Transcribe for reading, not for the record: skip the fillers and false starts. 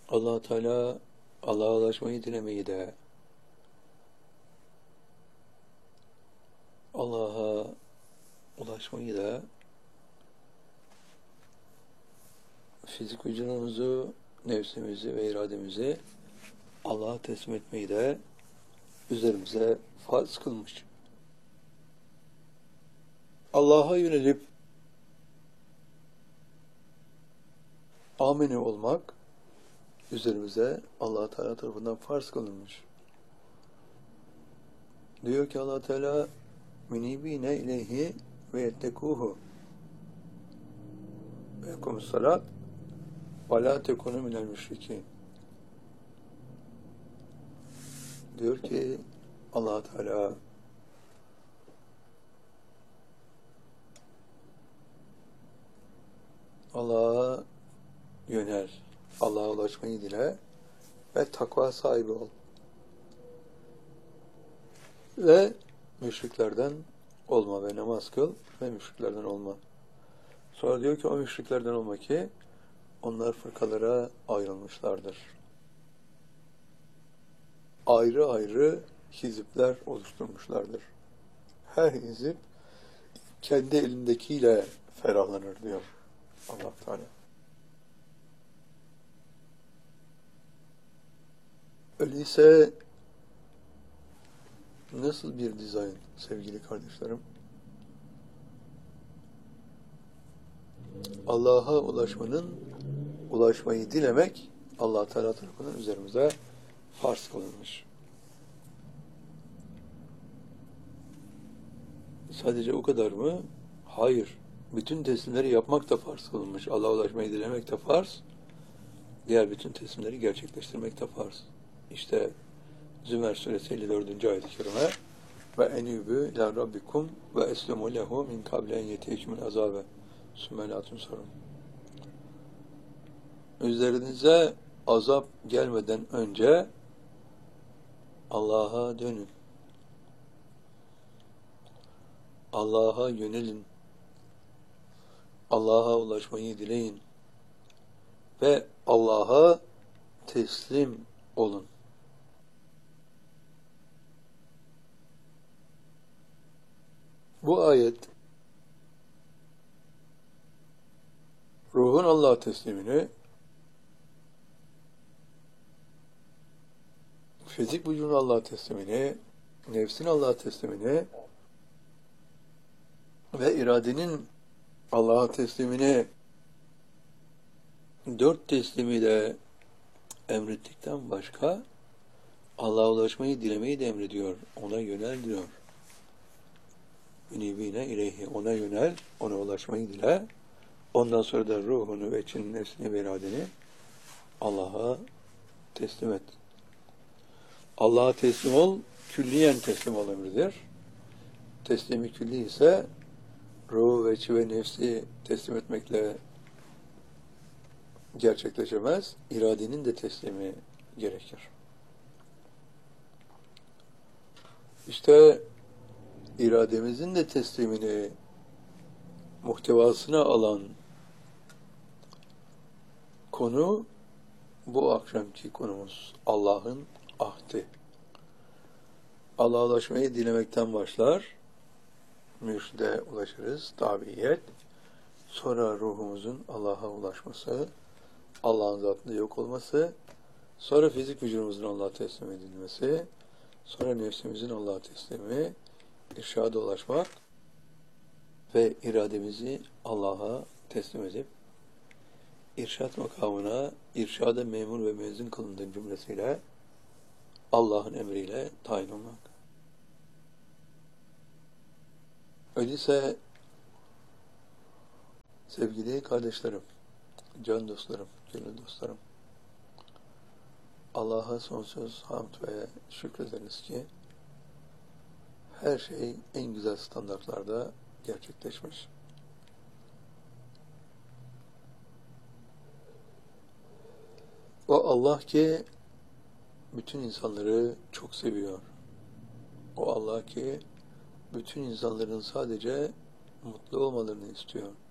Allah Teala Allah'a ulaşmayı dilemeyi de, Allah'a ulaşmayı da, fizik vücudumuzu, nefsimizi ve irademizi Allah'a teslim etmeyi de üzerimize farz kılmış. Allah'a yönelip amene olmak üzerimize Allah Teala tarafından farz kılınmış. Diyor ki Allah Teala minibine ileyhi ve yettekuhu ve yekumus salat ve la tekunu minel müşrikin. Diyor ki Allah Teala Allah'a yönel, Allah'a ulaşmayı dile ve takva sahibi ol. Ve müşriklerden olma ve namaz kıl ve müşriklerden olma. Sonra diyor ki o müşriklerden olma ki onlar fırkalara ayrılmışlardır. Ayrı ayrı hizipler oluşturmuşlardır. Her hizip kendi elindekiyle ferahlanır diyor Allah Teala. Öyleyse nasıl bir dizayn sevgili kardeşlerim? Allah'a ulaşmayı dilemek Allah Teala tarafından üzerimize farz kılınmış. Sadece o kadar mı? Hayır. Bütün teslimleri yapmak da farz kılınmış. Allah'a ulaşmayı dilemek de farz. Diğer bütün teslimleri gerçekleştirmek de farz. İşte Zümer suresi 54. ayet-i kerime ve enübü ila rabbikum ve eslemu lehu min kablen yeteycümün azabe sümmelatun sorun. Üzerinize azap gelmeden önce Allah'a dönün. Allah'a yönelin. Allah'a ulaşmayı dileyin. Ve Allah'a teslim olun. Bu ayet ruhun Allah'a teslimini, fizik vücudun Allah'a teslimini, nefsin Allah'a teslimini ve iradenin Allah'a teslimini dört teslimi de emrettikten başka Allah'a ulaşmayı dilemeyi de emrediyor. Ona yönel diyor. Minibine ileyhi, ona yönel, ona ulaşmayı dile. Ondan sonra da ruhunu ve içinin nefsini ve iradeni Allah'a teslim et. Allah'a teslim ol, külliyen teslim ol emridir. Teslimi külli ise ruhu ve içi ve nefsi teslim etmekle gerçekleşemez. İradenin de teslimi gerekir. İşte irademizin de teslimini muhtevasına alan konu bu akşamki konumuz. Allah'ın ahdi. Allah'a ulaşmayı dilemekten başlar. Mürşide ulaşırız. Tabiyet. Sonra ruhumuzun Allah'a ulaşması, Allah'ın zatında yok olması, sonra fizik vücudumuzun Allah'a teslim edilmesi, sonra nefsimizin Allah'a teslimi, irşada ulaşmak ve irademizi Allah'a teslim edip irşad makamına irşada memur ve mezun kılındığı cümlesiyle Allah'ın emriyle tayin olmak. Öyleyse sevgili kardeşlerim, can dostlarım, gönül dostlarım, Allah'a sonsuz hamd ve şükrederiz ki her şey en güzel standartlarda gerçekleşmiş. O Allah ki bütün insanları çok seviyor. O Allah ki bütün insanların sadece mutlu olmalarını istiyor.